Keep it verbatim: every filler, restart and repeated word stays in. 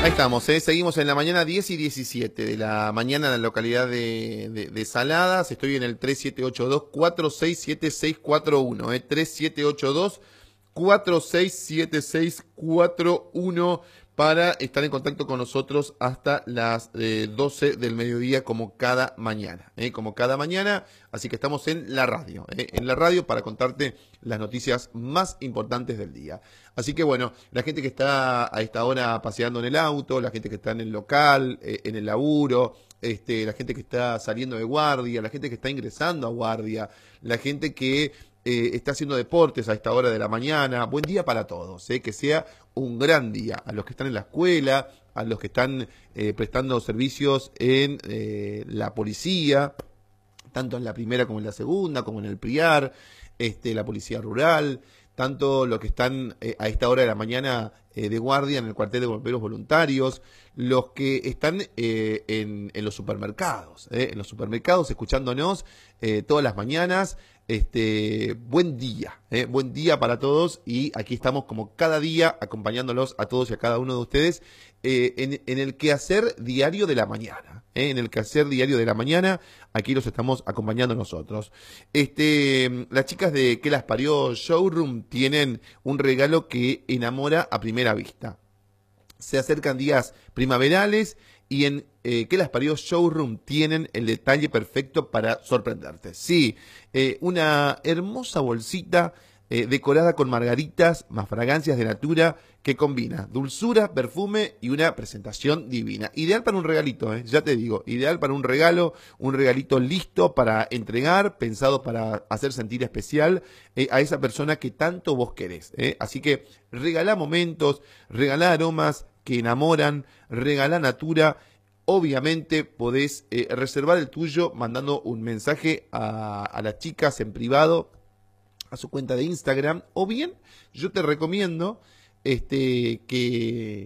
Ahí estamos, ¿eh? Seguimos en la mañana diez y diecisiete de la mañana en la localidad de, de, de Saladas. Estoy en el tres siete ocho dos, cuatro seis siete seis cuatro uno, ¿eh? tres siete ocho dos, cuatro seis siete seis cuatro uno para estar en contacto con nosotros hasta las eh, doce del mediodía como cada mañana, ¿eh? Como cada mañana, así que estamos en la radio, ¿eh? En la radio para contarte las noticias más importantes del día. Así que bueno, la gente que está a esta hora paseando en el auto, la gente que está en el local, eh, en el laburo, este, la gente que está saliendo de guardia, la gente que está ingresando a guardia, la gente que eh, está haciendo deportes a esta hora de la mañana. Buen día para todos, eh, que sea un gran día. A los que están en la escuela, a los que están eh, prestando servicios en eh, la policía, tanto en la primera como en la segunda, como en el PRIAR, este, la policía rural, tanto los que están eh, a esta hora de la mañana eh, de guardia en el cuartel de bomberos voluntarios, los que están eh, en, en los supermercados, eh, en los supermercados escuchándonos eh, todas las mañanas. Este, buen día, eh, buen día para todos, y aquí estamos como cada día acompañándolos a todos y a cada uno de ustedes eh, en, en el quehacer diario de la mañana, eh, en el quehacer diario de la mañana, aquí los estamos acompañando nosotros. Este, las chicas de Que Las Parió Showroom tienen un regalo que enamora a primera vista. Se acercan días primaverales y en eh, Que Las Parió Showroom tienen el detalle perfecto para sorprenderte. Sí, eh, una hermosa bolsita eh, decorada con margaritas más fragancias de Natura que combina dulzura, perfume y una presentación divina. Ideal para un regalito, eh, ya te digo, ideal para un regalo, un regalito listo para entregar, pensado para hacer sentir especial eh, a esa persona que tanto vos querés. Eh. Así que regalá momentos, regalá aromas que enamoran, regalá Natura. Obviamente podés eh, reservar el tuyo mandando un mensaje a, a las chicas en privado a su cuenta de Instagram, o bien yo te recomiendo este, que